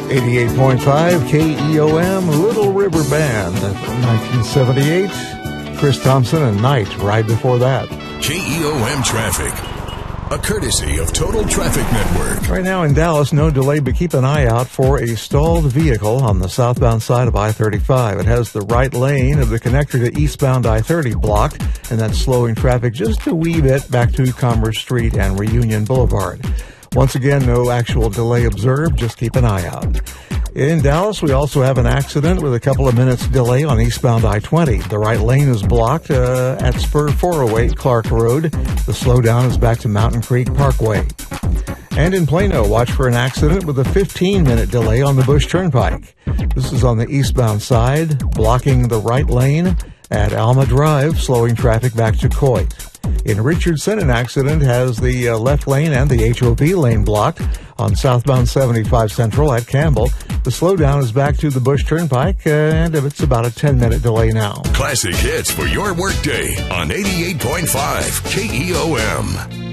88.5 KEOM, Little River Band, 1978. Chris Thompson and Night right before that. KEOM Traffic, a courtesy of Total Traffic Network. Right now in Dallas, no delay, but keep an eye out for a stalled vehicle on the southbound side of I-35. It has the right lane of the connector to eastbound I-30 blocked, and that's slowing traffic just a wee bit back to Commerce Street and Reunion Boulevard. Once again, no actual delay observed. Just keep an eye out. In Dallas, we also have an accident with a couple of minutes delay on eastbound I-20. The right lane is blocked at Spur 408 Clark Road. The slowdown is back to Mountain Creek Parkway. And in Plano, watch for an accident with a 15-minute delay on the Bush Turnpike. This is on the eastbound side, blocking the right lane at Alma Drive, slowing traffic back to Coit. In Richardson, an accident has the left lane and the HOV lane blocked on southbound 75 Central at Campbell. The slowdown is back to the Bush Turnpike, and it's about a 10-minute delay now. Classic hits for your workday on 88.5 KEOM.